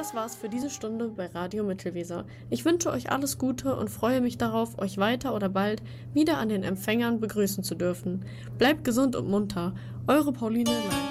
das war's für diese Stunde bei Radio Mittelweser. Ich wünsche euch alles Gute und freue mich darauf, euch weiter oder bald wieder an den Empfängern begrüßen zu dürfen. Bleibt gesund und munter. Eure Pauline Lang.